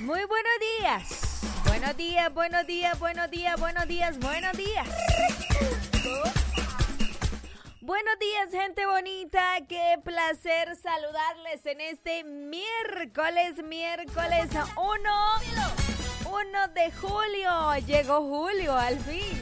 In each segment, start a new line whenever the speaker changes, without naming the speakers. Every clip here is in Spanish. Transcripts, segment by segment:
Muy buenos días. Buenos días, buenos días, buenos días, buenos días, buenos días. Buenos días, gente bonita. Qué placer saludarles en este miércoles 1 de julio. Llegó julio al fin.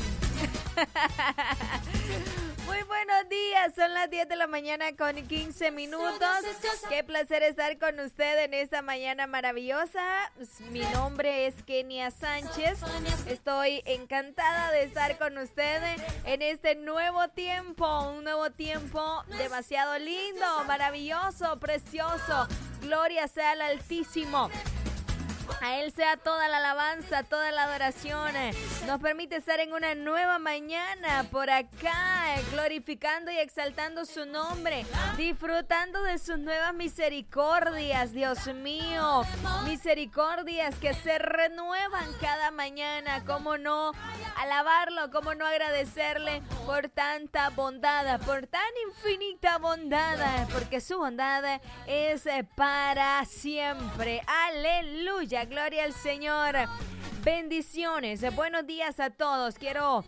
Muy buenos días, son las 10 de la mañana con 15 minutos. Qué placer estar con usted en esta mañana maravillosa. Mi nombre es Kenia Sánchez. Estoy encantada de estar con usted en este nuevo tiempo. Un nuevo tiempo demasiado lindo, maravilloso, precioso. Gloria sea al Altísimo. A Él sea toda la alabanza, toda la adoración. Nos permite estar en una nueva mañana por acá, glorificando y exaltando su nombre, disfrutando de sus nuevas misericordias, Dios mío. Misericordias que se renuevan cada mañana. ¿Cómo no alabarlo? ¿Cómo no agradecerle por tanta bondad, por tan infinita bondad? Porque su bondad es para siempre. Aleluya. Gloria al Señor. Bendiciones. Buenos días a todos. Quiero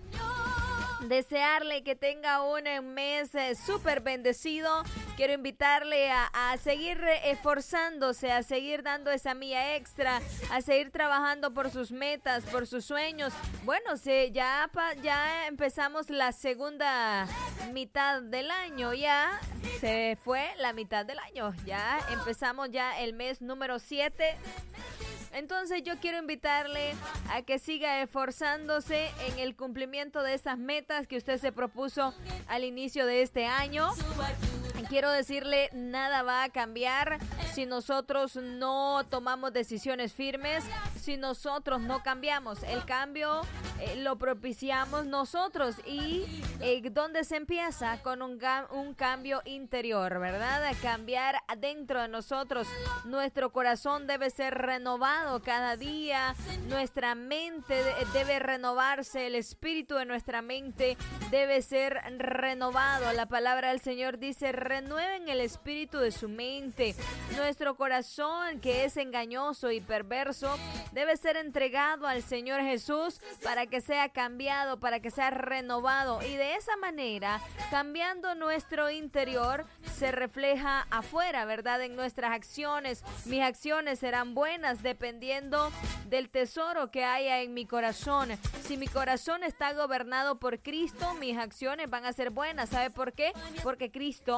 desearle que tenga un mes súper bendecido. Quiero invitarle a seguir esforzándose, a seguir dando esa milla extra, a seguir trabajando por sus metas, por sus sueños. Bueno, ya empezamos la segunda mitad del año, ya se fue la mitad del año, ya empezamos ya el mes número 7. Entonces yo quiero invitarle a que siga esforzándose en el cumplimiento de esas metas que usted se propuso al inicio de este año. Quiero decirle, nada va a cambiar si nosotros no tomamos decisiones firmes, si nosotros no cambiamos. El cambio lo propiciamos nosotros y ¿dónde se empieza? Con un cambio interior, ¿verdad? Cambiar dentro de nosotros. Nuestro corazón debe ser renovado cada día, nuestra mente debe renovarse, el espíritu de nuestra mente debe ser renovado. La palabra del Señor dice: renueven el espíritu de su mente. Nuestro corazón, que es engañoso y perverso, debe ser entregado al Señor Jesús para que sea cambiado, para que sea renovado. Y de esa manera, cambiando nuestro interior, se refleja afuera, ¿verdad? En nuestras acciones. Mis acciones serán buenas dependiendo del tesoro que haya en mi corazón. Si mi corazón está gobernado por Cristo, mis acciones van a ser buenas. ¿Sabe por qué? Porque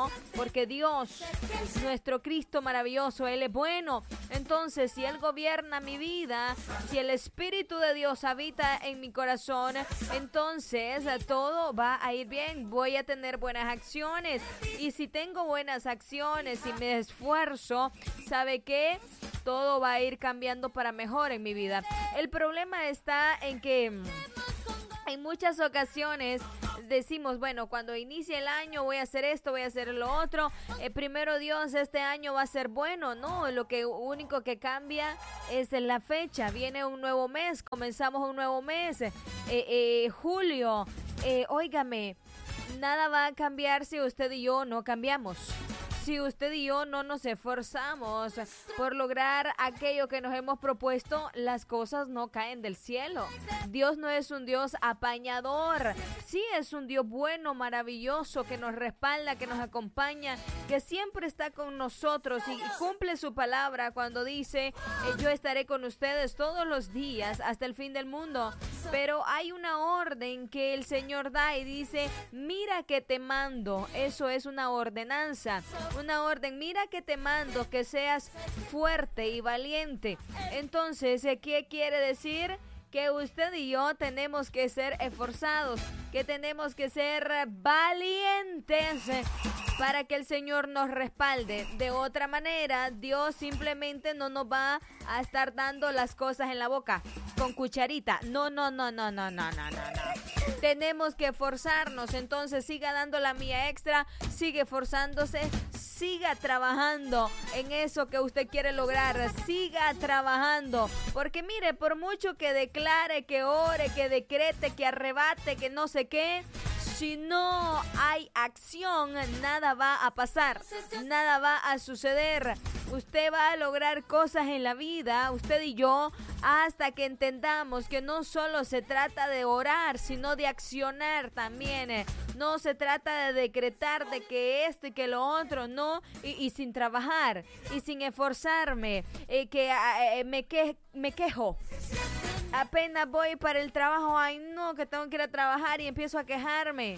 Dios, nuestro Cristo maravilloso, Él es bueno. Entonces, si Él gobierna mi vida, si el Espíritu de Dios habita en mi corazón, entonces todo va a ir bien. Voy a tener buenas acciones. Y si tengo buenas acciones y me esfuerzo, ¿sabe qué? Todo va a ir cambiando para mejor en mi vida. El problema está en que en muchas ocasiones decimos, bueno, cuando inicie el año voy a hacer esto, voy a hacer lo otro. Primero Dios, este año va a ser bueno. No, lo único que cambia es la fecha. Viene un nuevo mes, comenzamos un nuevo mes. Julio, óigame, nada va a cambiar si usted y yo no cambiamos. Si usted y yo no nos esforzamos por lograr aquello que nos hemos propuesto, las cosas no caen del cielo. Dios no es un Dios apañador. Sí, es un Dios bueno, maravilloso, que nos respalda, que nos acompaña, que siempre está con nosotros y cumple su palabra cuando dice: yo estaré con ustedes todos los días hasta el fin del mundo. Pero hay una orden que el Señor da y dice: mira que te mando. Eso es una ordenanza. Una orden: mira que te mando que seas fuerte y valiente. Entonces, ¿qué quiere decir? Que usted y yo tenemos que ser esforzados, que tenemos que ser valientes para que el Señor nos respalde. De otra manera, Dios simplemente no nos va a estar dando las cosas en la boca con cucharita. No. Tenemos que esforzarnos. Entonces, siga dando la mía extra, sigue esforzándose, siga trabajando en eso que usted quiere lograr, siga trabajando, porque mire, por mucho que declare, que ore, que decrete, que arrebate, que no sé qué, Si no hay acción, nada va a pasar, nada va a suceder. Usted va a lograr cosas en la vida, usted y yo, hasta que entendamos que no solo se trata de orar, sino de accionar también. No se trata de decretar de que esto y que lo otro, no, y sin trabajar, y sin esforzarme, me quejo. Apenas voy para el trabajo, ay no, que tengo que ir a trabajar y empiezo a quejarme.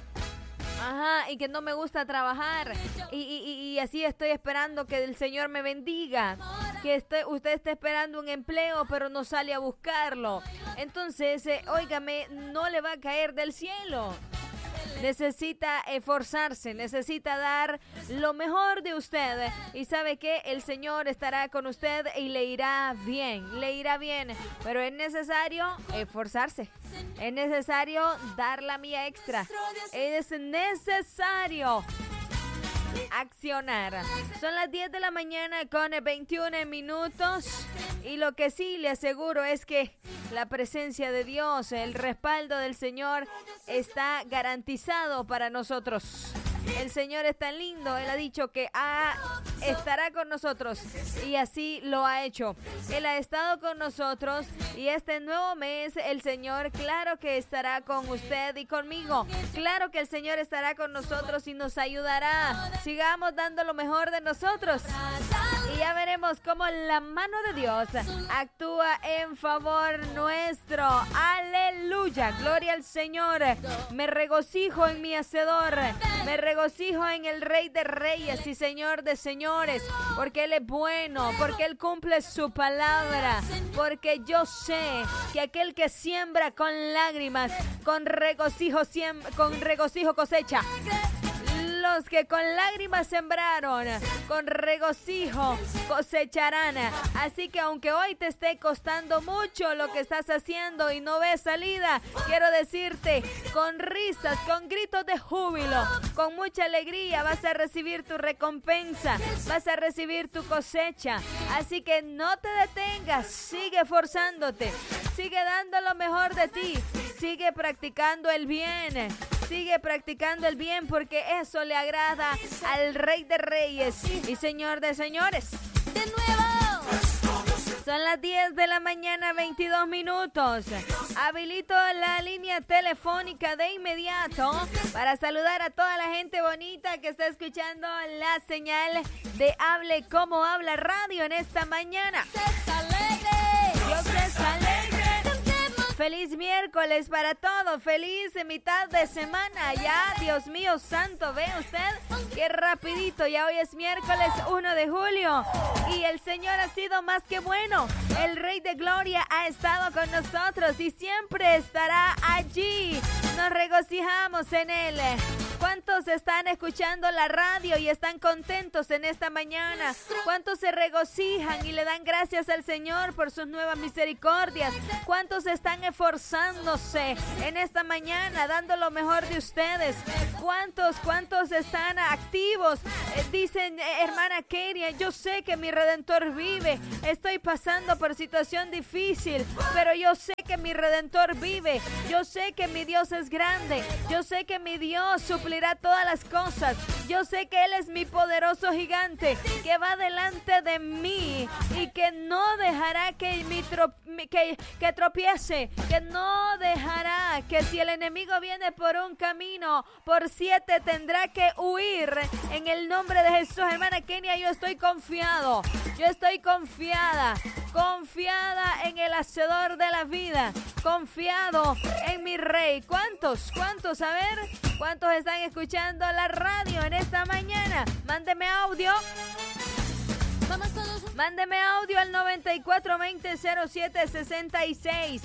Ajá, y que no me gusta trabajar y así estoy esperando que el Señor me bendiga, que usted está esperando un empleo pero no sale a buscarlo. Entonces, óigame, no le va a caer del cielo. Necesita esforzarse, necesita dar lo mejor de usted y sabe que el Señor estará con usted y le irá bien, pero es necesario esforzarse, es necesario dar la mía extra, es necesario accionar. Son las 10 de la mañana con 21 minutos y lo que sí le aseguro es que la presencia de Dios, el respaldo del Señor está garantizado para nosotros. El Señor es tan lindo, Él ha dicho que estará con nosotros y así lo ha hecho. Él ha estado con nosotros y este nuevo mes el Señor, claro que estará con usted y conmigo. Claro que el Señor estará con nosotros y nos ayudará. Sigamos dando lo mejor de nosotros. Y ya veremos cómo la mano de Dios actúa en favor nuestro. ¡Aleluya! ¡Gloria al Señor! Me regocijo en mi Hacedor. Me regocijo en el Rey de Reyes y Señor de Señores. Porque Él es bueno, porque Él cumple su palabra. Porque yo sé que aquel que siembra con lágrimas, con regocijo cosecha. Los que con lágrimas sembraron, con regocijo cosecharán. Así que aunque hoy te esté costando mucho lo que estás haciendo y no ves salida, quiero decirte, con risas, con gritos de júbilo, con mucha alegría vas a recibir tu recompensa, vas a recibir tu cosecha. Así que no te detengas, sigue esforzándote, sigue dando lo mejor de ti, sigue practicando el bien. Sigue practicando el bien porque eso le agrada al Rey de Reyes y Señor de Señores. De nuevo. Son las 10 de la mañana, 22 minutos. Habilito la línea telefónica de inmediato para saludar a toda la gente bonita que está escuchando la señal de Hable Como Habla Radio en esta mañana. Dios es alegre. Feliz miércoles para todos, feliz mitad de semana, ya, Dios mío santo, ve usted, qué rapidito, ya hoy es miércoles 1 de julio y el Señor ha sido más que bueno, el Rey de Gloria ha estado con nosotros y siempre estará allí, nos regocijamos en Él. ¿Cuántos están escuchando la radio y están contentos en esta mañana? ¿Cuántos se regocijan y le dan gracias al Señor por sus nuevas misericordias? ¿Cuántos están esforzándose en esta mañana, dando lo mejor de ustedes? ¿Cuántos están activos? Dicen, hermana Kenia, yo sé que mi Redentor vive. Estoy pasando por situación difícil, pero yo sé que mi Redentor vive. Yo sé que mi Dios es grande. Yo sé que mi Dios suplirá todas las cosas. Yo sé que Él es mi poderoso gigante, que va delante de mí y que no dejará que tropiece, que no dejará que si el enemigo viene por un camino, por 7 tendrá que huir en el nombre de Jesús. Hermana Kenia, yo estoy confiado, yo estoy confiada en el Hacedor de la vida, confiado en mi Rey. ¿Cuántos? A ver, ¿cuántos están escuchando la radio en esta mañana? Mándeme audio. Mándeme audio al 9420-0766.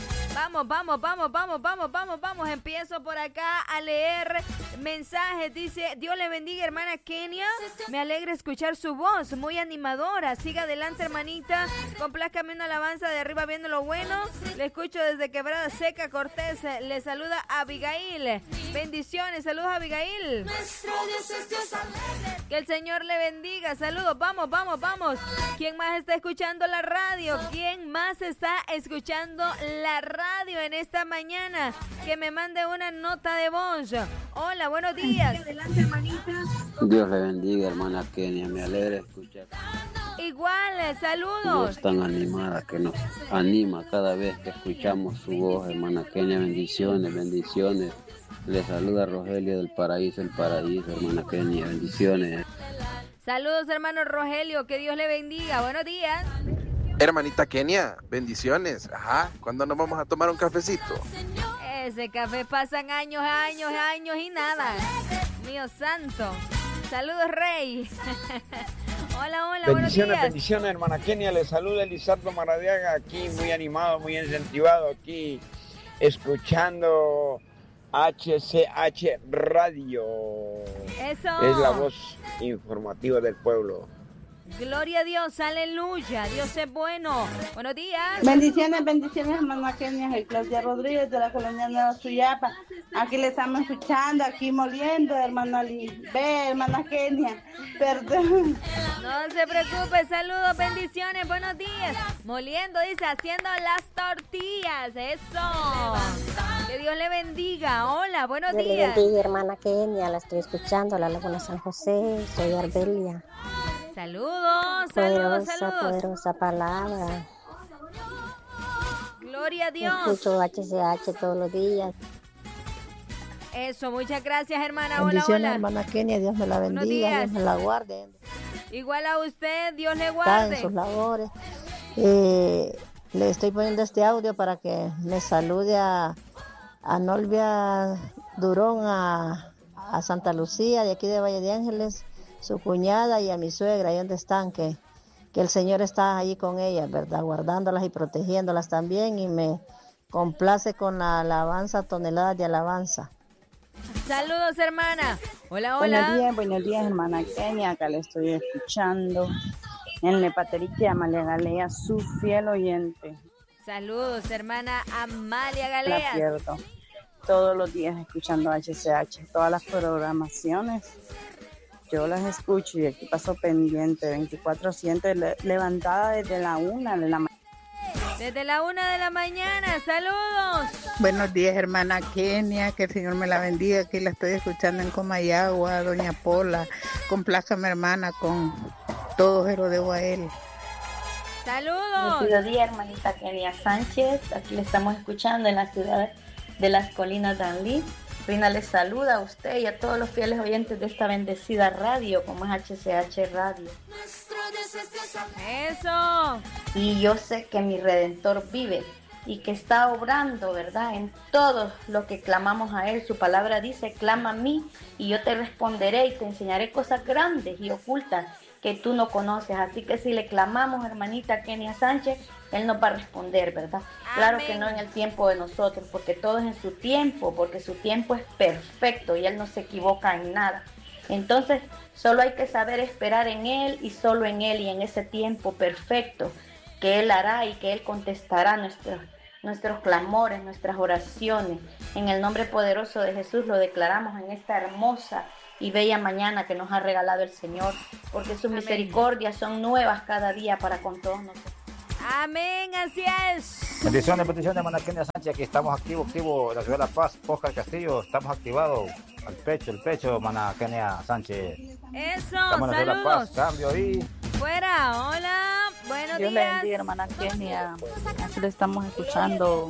Vamos. Empiezo por acá a leer mensajes. Dice, Dios le bendiga, hermana Kenia. Me alegra escuchar su voz, muy animadora. Siga adelante, hermanita. Complázcame una alabanza de arriba viendo lo bueno. Le escucho desde Quebrada Seca, Cortés. Le saluda Abigail. Bendiciones, saludos Abigail. Que el Señor le bendiga. Saludos, vamos. ¿Quién más está escuchando la radio? ¿Quién más está escuchando la radio? radio en esta mañana. Que me mande una nota de voz. Hola, buenos días.
Dios le bendiga, hermana Kenia. Me alegra escuchar.
Igual, saludos.
Voz tan animada que nos anima cada vez que escuchamos su voz, hermana Kenia. Bendiciones, bendiciones. Le saluda Rogelio del Paraíso, hermana Kenia. Bendiciones.
Saludos, hermano Rogelio. Que Dios le bendiga. Buenos días.
Hermanita Kenia, bendiciones. Ajá, ¿cuándo nos vamos a tomar un cafecito?
Ese café pasan años y nada. Mío santo. Saludos, Rey. Hola, buenos días.
Bendiciones, hermana Kenia. Le saluda Elizardo Maradiaga, aquí muy animado, muy incentivado, aquí escuchando HCH Radio.
Eso.
Es la voz informativa del pueblo.
Gloria a Dios, aleluya, Dios es bueno. Buenos días.
Bendiciones, hermana Kenia. Soy Claudia Rodríguez de la colonia Nueva Suyapa. Aquí le estamos escuchando, aquí moliendo, hermana hermana Kenia. Perdón.
No se preocupe, saludos, bendiciones, buenos días. Moliendo, dice, haciendo las tortillas, eso. Que Dios le bendiga. Hola, buenos días.
Dios le bendiga, hermana Kenia, la estoy escuchando, la Laguna San José, soy Arbelia.
Saludos.
Poderosa palabra.
Gloria a Dios.
Escucho HCH todos los días.
Eso, muchas gracias, hermana.
Bendiciones,
hola.
Hermana Kenia, Dios me la bendiga, Dios me la guarde.
Igual a usted, Dios le
Está
guarde.
en sus labores. Le estoy poniendo este audio para que me salude a Nolvia Durón, a Santa Lucía, de aquí de Valle de Ángeles, su cuñada y a mi suegra, ahí donde están, que el Señor está ahí con ellas, ¿verdad? Guardándolas y protegiéndolas también, y me complace con la alabanza, toneladas de alabanza.
Saludos, hermana. Hola.
Buenos días, hermana Kenia. Acá le estoy escuchando en Lepateriquia, Amalia Galea, su fiel oyente.
Saludos, hermana Amalia Galea.
La pierdo todos los días escuchando HCH, todas las programaciones. Yo las escucho y aquí paso pendiente 24/7, levantada desde la 1 de la mañana.
Desde la 1 de la mañana, saludos.
Buenos días, hermana Kenia, que el Señor me la bendiga. Aquí la estoy escuchando en Comayagua, doña Pola. Complácame, hermana, con todo se lo debo a él.
Saludos.
Buenos días, hermanita Kenia Sánchez. Aquí le estamos escuchando en la ciudad de las Colinas de Danlí. Rina les saluda a usted y a todos los fieles oyentes de esta bendecida radio, como es HCH Radio.
Eso.
Y yo sé que mi Redentor vive y que está obrando, ¿verdad? En todo lo que clamamos a Él. Su palabra dice, clama a mí y yo te responderé y te enseñaré cosas grandes y ocultas que tú no conoces. Así que si le clamamos, hermanita Kenia Sánchez, Él nos va a responder, ¿verdad? Amén. Claro que no en el tiempo de nosotros, porque todo es en su tiempo, porque su tiempo es perfecto y Él no se equivoca en nada. Entonces, solo hay que saber esperar en Él y solo en Él y en ese tiempo perfecto que Él hará y que Él contestará nuestros clamores, nuestras oraciones. En el nombre poderoso de Jesús lo declaramos en esta hermosa y bella mañana que nos ha regalado el Señor, porque sus misericordias son nuevas cada día para con todos nosotros.
Amén, así es.
Bendiciones, hermana Kenia Sánchez. Aquí estamos activos en la ciudad de La Paz, Oscar Castillo. Estamos activados al pecho, hermana Kenia Sánchez.
Eso,
estamos en la ciudad de La Paz.
saludos.
Cambio ahí.
Fuera, hola, buenos
Dios
días.
le bendiga, hermana Kenia. Aquí le estamos escuchando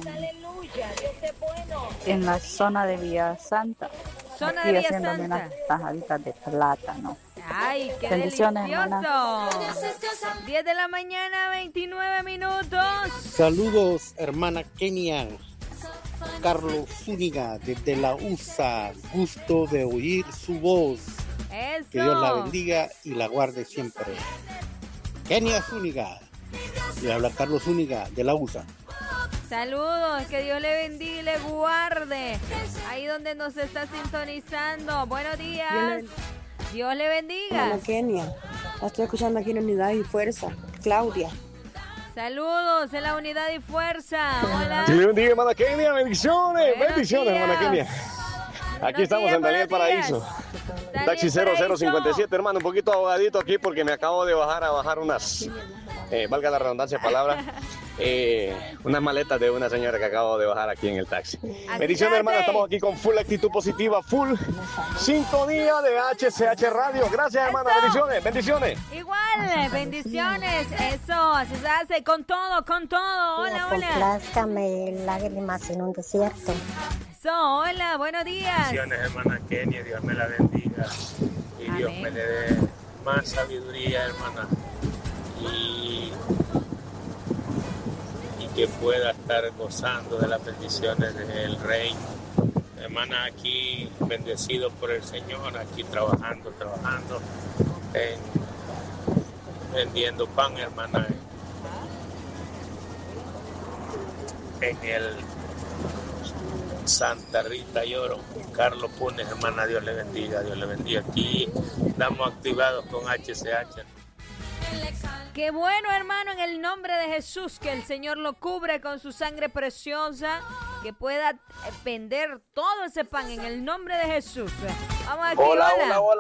en la zona de Villa Santa.
Zona
aquí
de Villa
haciéndome
Santa.
unas tajaditas de plátano.
Ay, qué
Bendiciones,
delicioso. 10 de la mañana, 29 minutos.
Saludos, hermana Kenia. Carlos Zúñiga, desde la USA. Gusto de oír su voz.
Eso.
Que Dios la bendiga y la guarde siempre. Kenia Zúñiga. Le habla Carlos Zúñiga, de la USA.
Saludos, que Dios le bendiga y le guarde. Ahí donde nos está sintonizando. Buenos días. Dios le bendiga.
Hola, Kenia. La estoy escuchando aquí en Unidad y Fuerza. Claudia.
Saludos en la Unidad y Fuerza. Hola.
Dios le bendiga, hermana Kenia. Bendiciones.
Buenos
bendiciones,
días.
hermana Kenia. Aquí estamos
días,
en Daniel
buenos días.
Paraíso.
Daniel
Taxi
Paraíso.
0057, hermano. Un poquito ahogadito aquí porque me acabo de bajar unas, valga la redundancia de palabras, unas maletas de una señora que acabo de bajar aquí en el taxi. Bendiciones,
hace.
hermana, estamos aquí con full actitud positiva, full sintonía de HCH Radio. Gracias, hermana, bendiciones, bendiciones.
Igual, bendiciones, eso, así se hace, con todo, hola, hola.
Complázcame lágrimas en un desierto.
Eso, hola, buenos días.
Bendiciones, hermana Kenia, Dios me la bendiga y
Amén.
Dios me le dé más sabiduría, hermana, y que pueda estar gozando de las bendiciones del Rey. Hermana, aquí bendecido por el Señor, aquí trabajando, vendiendo pan, hermana, en el Santa Rita y Oro. Carlos Punes, hermana, Dios le bendiga. Aquí estamos activados con HCH.
Qué bueno, hermano, en el nombre de Jesús, que el Señor lo cubre con su sangre preciosa, que pueda vender todo ese pan en el nombre de Jesús. Vamos aquí,
Hola.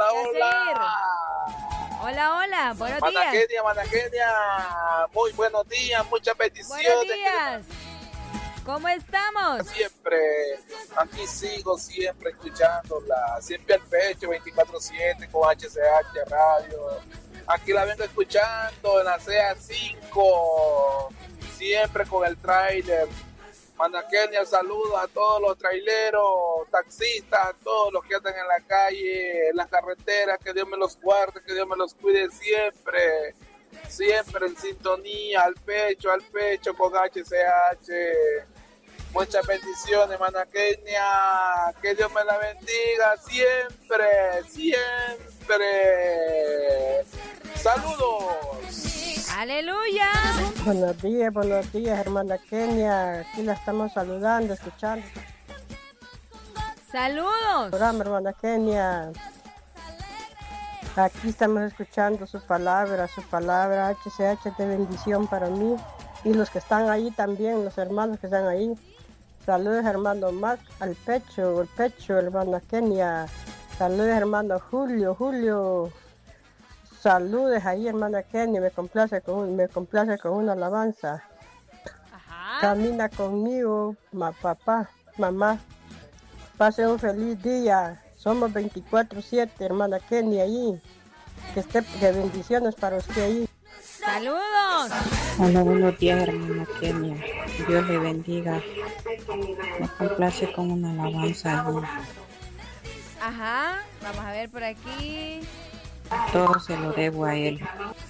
Hola, buenos días.
Hermana Kenia, muy buenos días, muchas bendiciones.
Buenos días. ¿Cómo estamos?
Siempre, aquí sigo siempre escuchándola, siempre al pecho, 24/7 con HCH Radio. Aquí la vengo escuchando en la CA5, siempre con el tráiler. Hermana Kenia, saludos a todos los traileros, taxistas, a todos los que andan en la calle, en las carreteras, que Dios me los guarde, que Dios me los cuide siempre en sintonía, al pecho con HCH. Muchas bendiciones, hermana Kenia, que Dios me la bendiga siempre. Saludos.
Aleluya.
Buenos días, hermana Kenia. Aquí la estamos saludando, escuchando.
Saludos.
Programa, hermana Kenia. Aquí estamos escuchando su palabra, HCH de bendición para mí. Y los que están ahí también, los hermanos que están ahí. Saludos, hermano Mac, al pecho, hermana Kenia. Saludos, hermano Julio. Saludos ahí, hermana Kenia. Me complace con una alabanza.
Ajá.
Camina conmigo, papá, mamá. Pase un feliz día. Somos 24/7, hermana Kenia, ahí. Que bendiciones para usted ahí.
Saludos.
Hola, buenos días, hermana Kenia. Dios le bendiga. Me complace con una alabanza.
Ajá, vamos a ver por aquí.
Todo se lo debo a él.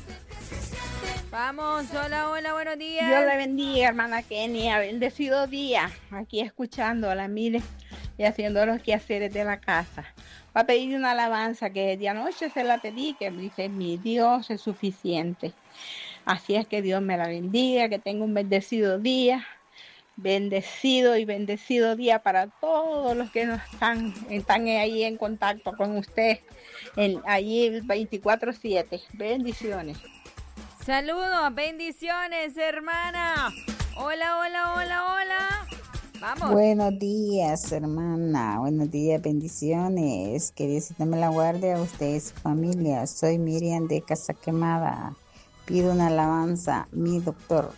Vamos, hola, buenos días.
Dios le bendiga, hermana Kenia. Bendecido día. Aquí escuchándola, mire, y haciendo los quehaceres de la casa. Va a pedir una alabanza que desde anoche se la pedí, que dice, mi Dios es suficiente. Así es que Dios me la bendiga, que tenga un bendecido día. Bendecido día para todos los que están ahí en contacto con usted, allí 24/7. Bendiciones.
Saludos, bendiciones, hermana. Hola. Vamos.
Buenos días, hermana. Buenos días, bendiciones. Que Dios me la guarde a usted y su familia. Soy Miriam de Casa Quemada. Pido una alabanza, mi doctor.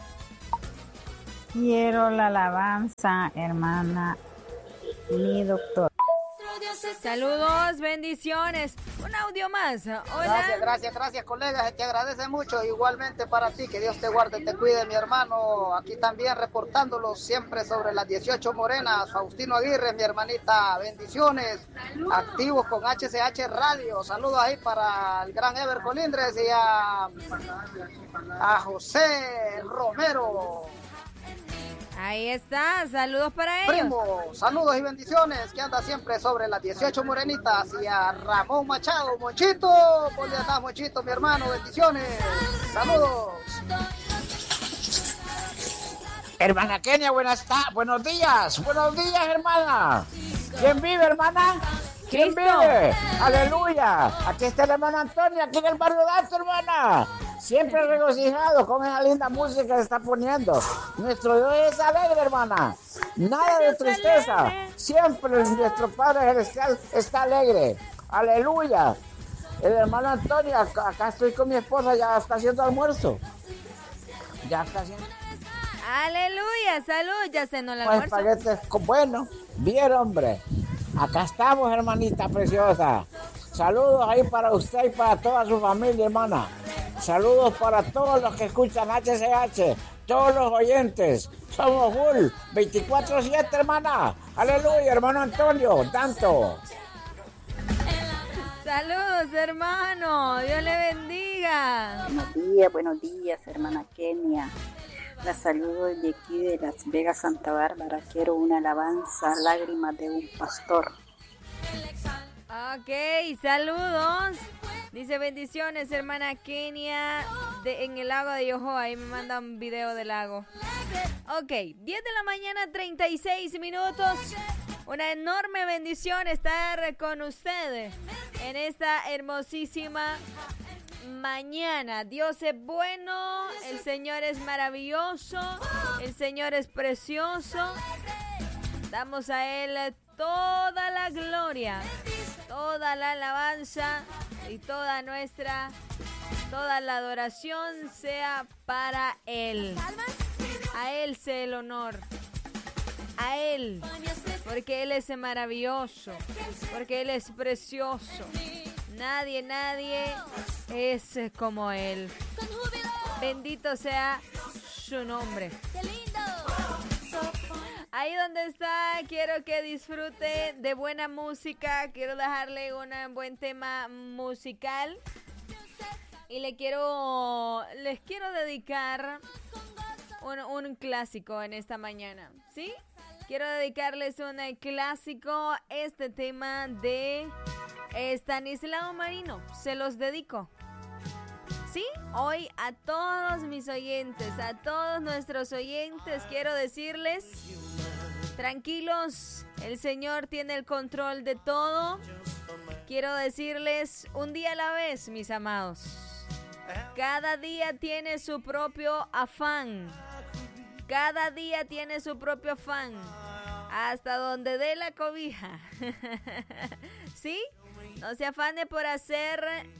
Quiero la alabanza, hermana, mi doctor.
Saludos, bendiciones. Un audio más. Hola.
Gracias, colegas. Te agradece mucho. Igualmente para ti. Que Dios te guarde, te cuide, mi hermano. Aquí también reportándolo siempre sobre las 18 morenas. Faustino Aguirre, mi hermanita. Bendiciones. Activos con HCH Radio. Saludos ahí para el gran Ever Colindres y a José Romero.
Ahí está, saludos para ellos.
Primo, saludos y bendiciones, que anda siempre sobre las 18 morenitas. Y a Ramón Machado, Monchito, ¿dónde andás, Monchito, mi hermano? Bendiciones, saludos.
Hermana Kenia, buenos días, hermana. ¿Quién vive, hermana? ¿Quién vive? Aleluya. Aquí está el hermano Antonio, aquí en el barrio Gato, hermana. Siempre regocijado con esa linda música que está poniendo. Nuestro Dios es alegre, hermana. Nada de tristeza. Siempre nuestro Padre Celestial está alegre. Aleluya. El hermano Antonio, acá estoy con mi esposa, ya está haciendo almuerzo. Ya está haciendo.
Aleluya, salud, ya se nos la
Pues
almuerzo.
espaguetes bueno, bien hombre. Acá estamos, hermanita preciosa. Saludos ahí para usted y para toda su familia, hermana. Saludos para todos los que escuchan HCH, todos los oyentes. Somos full, 24/7, hermana. Aleluya, hermano Antonio, tanto.
Saludos, hermano. Dios le bendiga.
Buenos días, hermana Kenia. La saludo desde aquí de Las Vegas, Santa Bárbara. Quiero una alabanza, Lágrimas de un pastor.
Ok, saludos. Dice bendiciones, hermana Kenia, en el lago de Yoho. Ahí me manda un video del lago. Ok, 10 de la mañana, 36 minutos. Una enorme bendición estar con ustedes en esta hermosísima mañana. Dios es bueno, el Señor es maravilloso, el Señor es precioso. Damos a Él toda la gloria, toda la alabanza y toda la adoración sea para Él. A Él sea el honor, a Él, porque Él es maravilloso, porque Él es precioso. Nadie es como Él. Bendito sea su nombre. Ahí donde está, quiero que disfrute de buena música. Quiero dejarle un buen tema musical. Y les quiero dedicar un clásico en esta mañana, ¿sí? Quiero dedicarles un clásico, este tema de Estanislao Marino. Se los dedico. ¿Sí? Hoy a todos mis oyentes, a todos nuestros oyentes, quiero decirles, tranquilos, el Señor tiene el control de todo. Quiero decirles, un día a la vez, mis amados. Cada día tiene su propio afán. Cada día tiene su propio afán. Hasta donde dé la cobija. ¿Sí? No se afane por hacer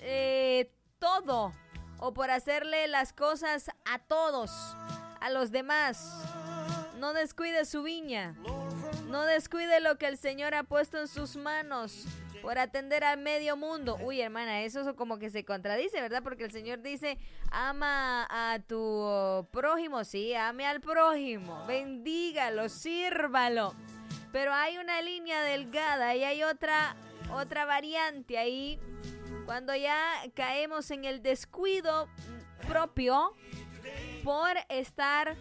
todo. O por hacerle las cosas a todos. A los demás. No descuide su viña. No descuide lo que el Señor ha puesto en sus manos. Por atender al medio mundo. Uy, hermana, eso como que se contradice, ¿verdad? Porque el Señor dice, ama a tu prójimo. Sí, ame al prójimo. Bendígalo, sírvalo. Pero hay una línea delgada y hay otra variante ahí. Cuando ya caemos en el descuido propio por estar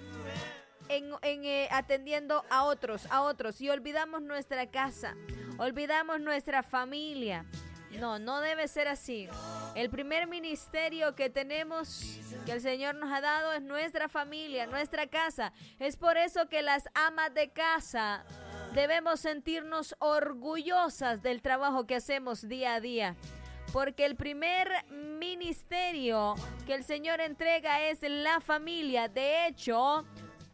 atendiendo a otros y olvidamos nuestra casa, olvidamos nuestra familia. No debe ser así. El primer ministerio que tenemos, que el Señor nos ha dado, es nuestra familia, nuestra casa. Es por eso que las amas de casa debemos sentirnos orgullosas del trabajo que hacemos día a día. Porque el primer ministerio que el Señor entrega es la familia. De hecho,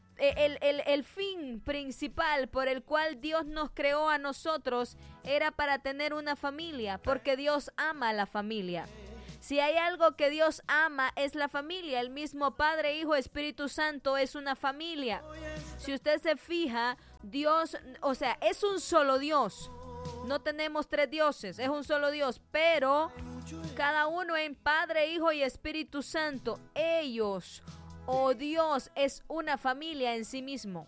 el fin principal por el cual Dios nos creó a nosotros era para tener una familia, porque Dios ama a la familia. Si hay algo que Dios ama es la familia. El mismo Padre, Hijo, Espíritu Santo es una familia. Si usted se fija, Dios, o sea, es un solo Dios. No tenemos tres dioses, es un solo Dios, pero cada uno en Padre, Hijo y Espíritu Santo, ellos o Dios es una familia en sí mismo.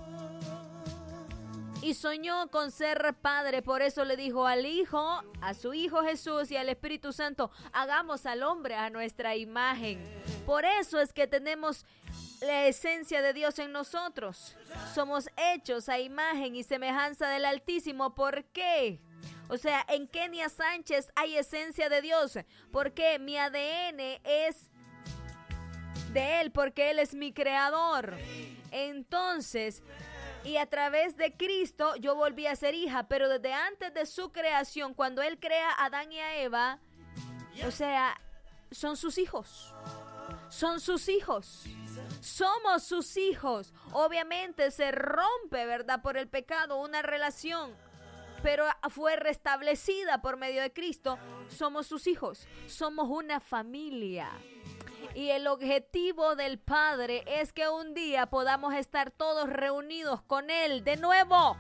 Y soñó con ser padre, por eso le dijo al Hijo, a su Hijo Jesús y al Espíritu Santo, hagamos al hombre a nuestra imagen. Por eso es que tenemos la esencia de Dios en nosotros. Somos hechos a imagen y semejanza del Altísimo. ¿Por qué? O sea, en Kenia Sánchez hay esencia de Dios. Porque mi ADN es de Él, porque Él es mi creador. Entonces, y a través de Cristo yo volví a ser hija, pero desde antes de su creación, cuando Él crea a Adán y a Eva, o sea, son sus hijos. Son sus hijos. Somos sus hijos. Obviamente se rompe, ¿verdad?, por el pecado una relación, pero fue restablecida por medio de Cristo. Somos sus hijos. Somos una familia. Y el objetivo del Padre es que un día podamos estar todos reunidos con Él de nuevo.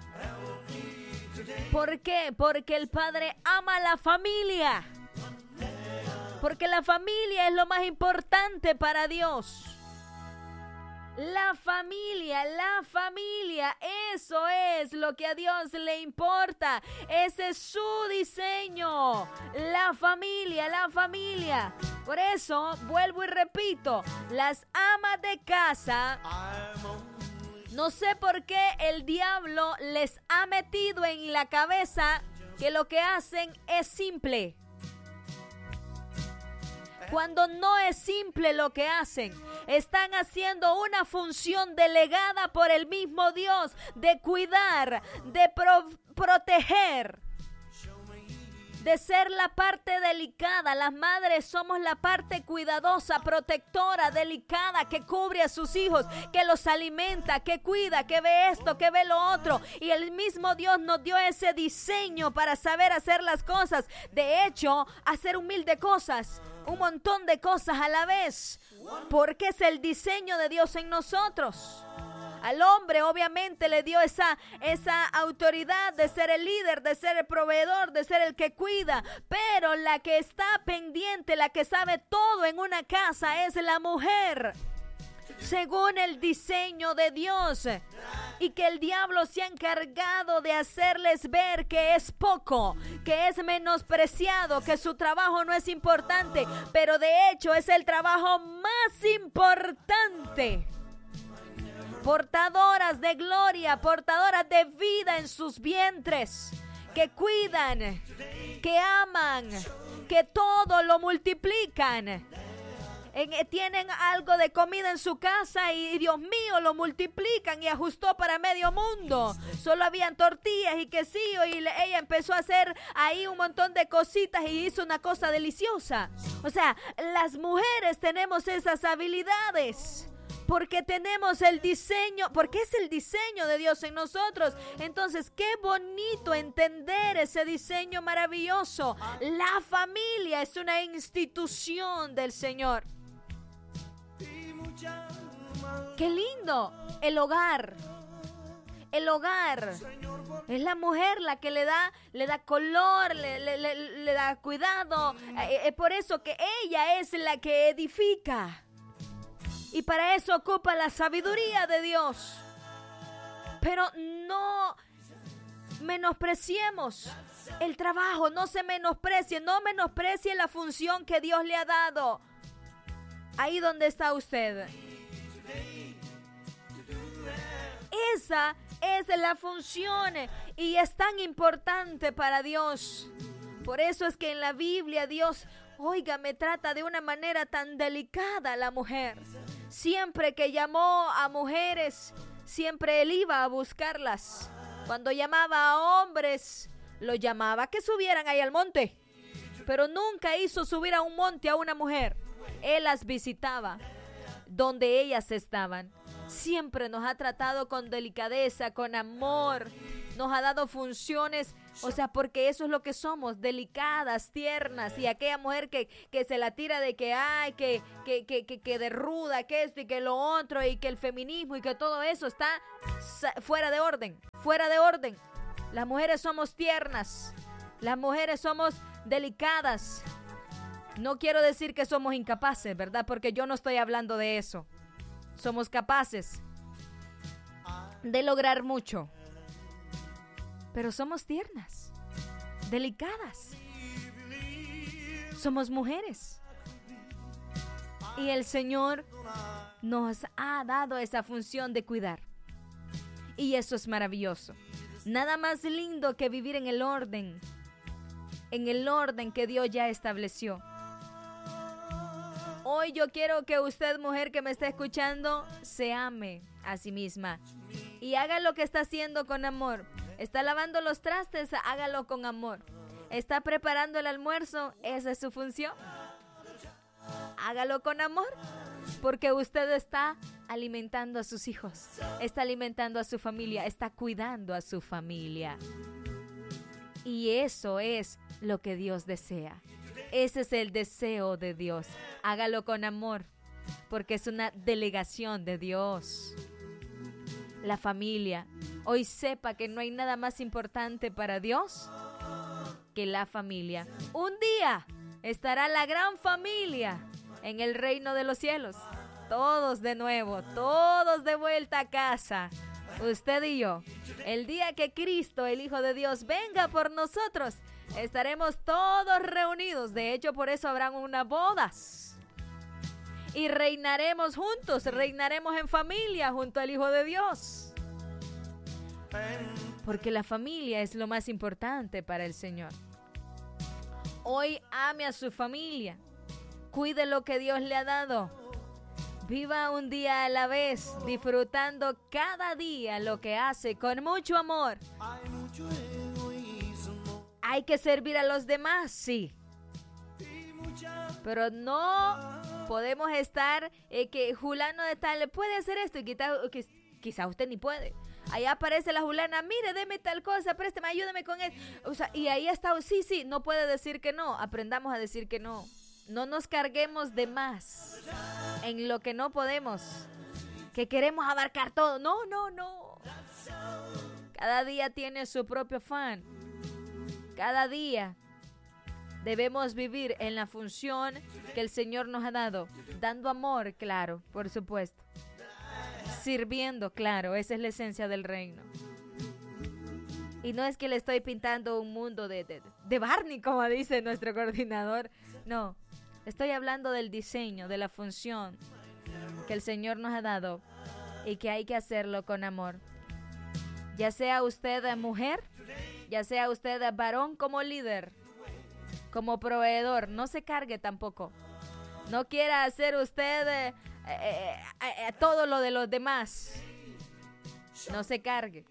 ¿Por qué? Porque el Padre ama a la familia. Porque la familia es lo más importante para Dios. La familia, eso es lo que a Dios le importa. Ese es su diseño. La familia. Por eso, vuelvo y repito, las amas de casa, no sé por qué el diablo les ha metido en la cabeza que lo que hacen es simple. Cuando no es simple lo que hacen, están haciendo una función delegada por el mismo Dios de cuidar, de proteger, de ser la parte delicada. Las madres somos la parte cuidadosa, protectora, delicada, que cubre a sus hijos, que los alimenta, que cuida, que ve esto, que ve lo otro. Y el mismo Dios nos dio ese diseño para saber hacer las cosas. De hecho, hacer humildes cosas, un montón de cosas a la vez, porque es el diseño de Dios en nosotros. Al hombre obviamente le dio esa autoridad de ser el líder, de ser el proveedor, de ser el que cuida, pero la que está pendiente, la que sabe todo en una casa es la mujer, según el diseño de Dios. Y que el diablo se ha encargado de hacerles ver que es poco, que es menospreciado, que su trabajo no es importante, pero de hecho es el trabajo más importante. Portadoras de gloria, portadoras de vida en sus vientres, que cuidan, que aman, que todo lo multiplican. Tienen algo de comida en su casa y Dios mío, lo multiplican y ajustó para medio mundo. Solo habían tortillas y quesillo y ella empezó a hacer ahí un montón de cositas y hizo una cosa deliciosa. O sea, las mujeres tenemos esas habilidades. Porque tenemos el diseño, porque es el diseño de Dios en nosotros. Entonces, qué bonito entender ese diseño maravilloso. La familia es una institución del Señor. Qué lindo, el hogar. El hogar es la mujer la que le da color, le da cuidado. Es por eso que ella es la que edifica. Y para eso ocupa la sabiduría de Dios. Pero no menospreciemos el trabajo, no se menosprecie, no menosprecie la función que Dios le ha dado. Ahí donde está usted. Esa es la función y es tan importante para Dios. Por eso es que en la Biblia Dios, oiga, me trata de una manera tan delicada a la mujer. Siempre que llamó a mujeres, siempre Él iba a buscarlas. Cuando llamaba a hombres, lo llamaba que subieran ahí al monte. Pero nunca hizo subir a un monte a una mujer. Él las visitaba donde ellas estaban. Siempre nos ha tratado con delicadeza, con amor. Nos ha dado funciones, o sea, porque eso es lo que somos, delicadas, tiernas. Y aquella mujer que se la tira de que ay, que de ruda, que esto y que lo otro, y que el feminismo y que todo eso está fuera de orden, fuera de orden. Las mujeres somos tiernas, las mujeres somos delicadas. No quiero decir que somos incapaces, ¿verdad? Porque yo no estoy hablando de eso. Somos capaces de lograr mucho. Pero somos tiernas, delicadas. Somos mujeres. Y el Señor nos ha dado esa función de cuidar. Y eso es maravilloso. Nada más lindo que vivir en el orden que Dios ya estableció. Hoy yo quiero que usted, mujer que me está escuchando, se ame a sí misma y haga lo que está haciendo con amor. Está lavando los trastes, hágalo con amor. Está preparando el almuerzo, esa es su función. Hágalo con amor, porque usted está alimentando a sus hijos, está alimentando a su familia, está cuidando a su familia. Y eso es lo que Dios desea. Ese es el deseo de Dios. Hágalo con amor, porque es una delegación de Dios. La familia. Hoy sepa que no hay nada más importante para Dios que la familia. Un día estará la gran familia en el reino de los cielos. Todos de nuevo, todos de vuelta a casa. Usted y yo. El día que Cristo, el Hijo de Dios, venga por nosotros, estaremos todos reunidos. De hecho, por eso habrán unas bodas. Y reinaremos juntos, reinaremos en familia junto al Hijo de Dios. Porque la familia es lo más importante para el Señor. Hoy ame a su familia. Cuide lo que Dios le ha dado. Viva un día a la vez, disfrutando cada día lo que hace con mucho amor. Hay que servir a los demás, sí. Pero no podemos estar que fulano de tal puede hacer esto y quizá usted ni puede. Allá aparece la fulana, mire, deme tal cosa, présteme, ayúdeme con esto. O sea, y ahí está, sí, no puede decir que no. Aprendamos a decir que no. No nos carguemos de más en lo que no podemos, que queremos abarcar todo. No. Cada día tiene su propio afán. Cada día debemos vivir en la función que el Señor nos ha dado, dando amor, claro, por supuesto. Sirviendo, claro, esa es la esencia del reino. Y no es que le estoy pintando un mundo de Barney, como dice nuestro coordinador. No, estoy hablando del diseño, de la función que el Señor nos ha dado y que hay que hacerlo con amor. Ya sea usted mujer, ya sea usted varón como líder, como proveedor, no se cargue tampoco. No quiera hacer usted todo lo de los demás. No se cargue.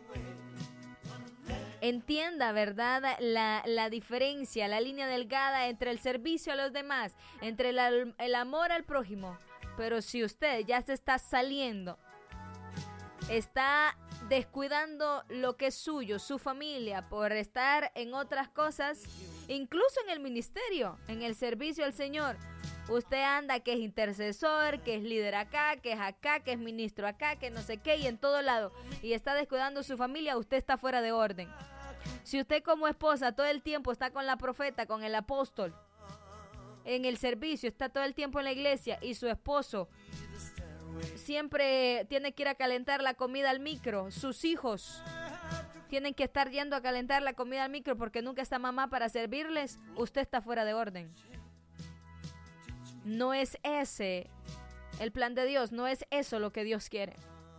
Entienda, ¿verdad? La diferencia, la línea delgada entre el servicio a los demás, entre el amor al prójimo. Pero si usted ya se está saliendo, está descuidando lo que es suyo, su familia, por estar en otras cosas, incluso en el ministerio, en el servicio al Señor, usted anda que es intercesor, que es líder acá, que es ministro acá, que no sé qué, y en todo lado, y está descuidando su familia, usted está fuera de orden. Si usted como esposa todo el tiempo está con la profeta, con el apóstol, en el servicio, está todo el tiempo en la iglesia, y su esposo siempre tiene que ir a calentar la comida al micro, sus hijos tienen que estar yendo a calentar la comida al micro porque nunca está mamá para servirles, usted está fuera de orden. No es ese el plan de Dios, no es eso lo que Dios quiere.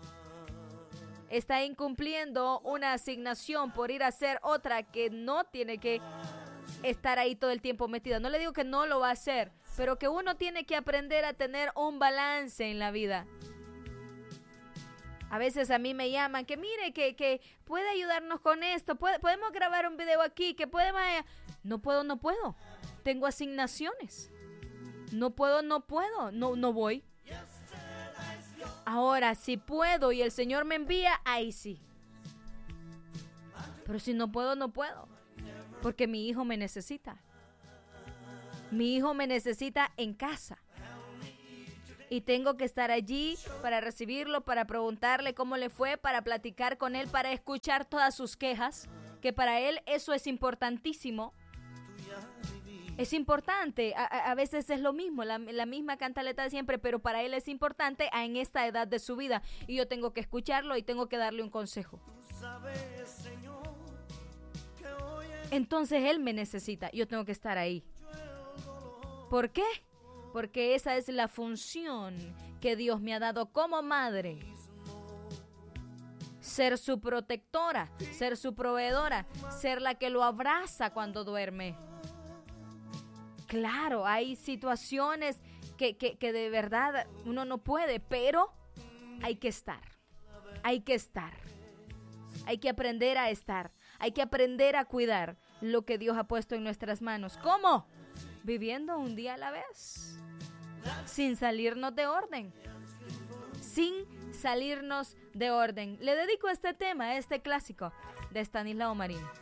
Está incumpliendo una asignación por ir a hacer otra que no tiene que estar ahí todo el tiempo metida. No le digo que no lo va a hacer, pero que uno tiene que aprender a tener un balance en la vida. A veces a mí me llaman, que mire, que puede ayudarnos con esto, podemos grabar un video aquí, que podemos... No puedo. Tengo asignaciones. No puedo, no voy. Ahora, si puedo y el Señor me envía, ahí sí. Pero si no puedo, porque mi hijo me necesita. Mi hijo me necesita en casa. Y tengo que estar allí para recibirlo, para preguntarle cómo le fue, para platicar con él, para escuchar todas sus quejas, que para él eso es importantísimo. Es importante, a veces es lo mismo, la misma cantaleta de siempre, pero para él es importante en esta edad de su vida. Y yo tengo que escucharlo y tengo que darle un consejo. Entonces él me necesita, yo tengo que estar ahí. ¿Por qué? Porque esa es la función que Dios me ha dado como madre. Ser su protectora, ser su proveedora, ser la que lo abraza cuando duerme. Claro, hay situaciones que de verdad uno no puede, pero hay que estar. Hay que aprender a estar. Hay que aprender a cuidar lo que Dios ha puesto en nuestras manos. ¿Cómo? Viviendo un día a la vez, sin salirnos de orden. Le dedico este tema, este clásico de Estanislao Marín.